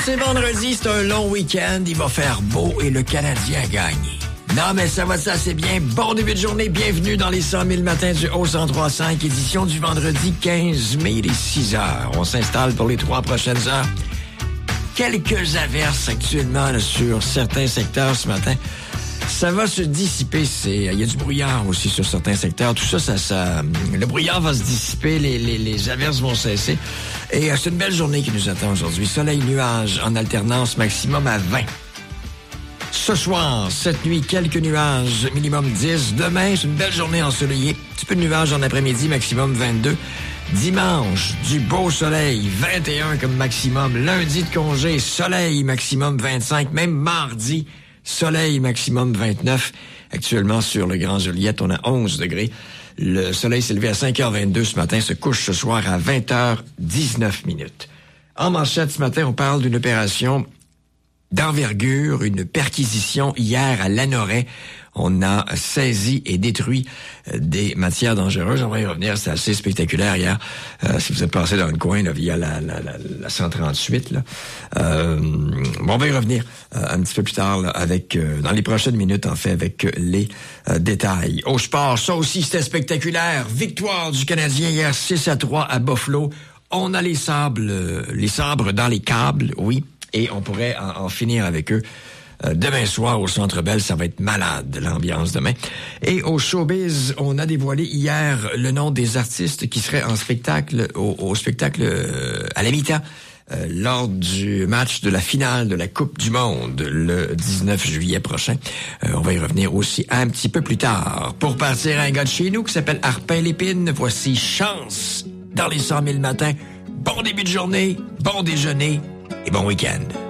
c'est vendredi, c'est un long week-end, il va faire beau et le Canadien a gagné. Non, mais ça va assez bien. Bon début de journée, bienvenue dans les 100 000 matins du Haut-103.5, édition du vendredi 15 mai, les 6 heures. On s'installe pour les 3 prochaines heures. Quelques averses actuellement là, sur certains secteurs ce matin. Ça va se dissiper. Il y a du brouillard aussi sur certains secteurs. Tout ça, le brouillard va se dissiper, les averses vont cesser. Et c'est une belle journée qui nous attend aujourd'hui. Soleil, nuages en alternance, maximum à 20. Ce soir, cette nuit, quelques nuages, minimum 10. Demain, c'est une belle journée ensoleillée. Un petit peu de nuages en après-midi, maximum 22. Dimanche, du beau soleil, 21 comme maximum. Lundi de congé, soleil, maximum 25. Même mardi, soleil, maximum 29. Actuellement, sur le Grand Joliette, on a 11 degrés. Le soleil s'est levé à 5h22 ce matin, se couche ce soir à 20h19. En manchette, ce matin, on parle d'une opération d'envergure, une perquisition hier à Lanoret. On a saisi et détruit des matières dangereuses. On va y revenir, c'est assez spectaculaire hier. Si vous êtes passé dans le coin là, via la 138, là. On va y revenir un petit peu plus tard là, avec dans les prochaines minutes, en fait, avec les détails. Au sport, ça aussi c'était spectaculaire. Victoire du Canadien hier 6-3 à Buffalo. On a les sabres dans les câbles, oui. Et on pourrait en finir avec eux demain soir au Centre Bell. Ça va être malade, l'ambiance demain. Et au showbiz, on a dévoilé hier le nom des artistes qui seraient en spectacle, au spectacle à la mi-temps, lors du match de la finale de la Coupe du Monde, le 19 juillet prochain. On va y revenir aussi un petit peu plus tard. Pour partir à un gars de chez nous qui s'appelle Harpin-Lépine, voici Chance dans les 100 000 matins. Bon début de journée, bon déjeuner et bon week-end.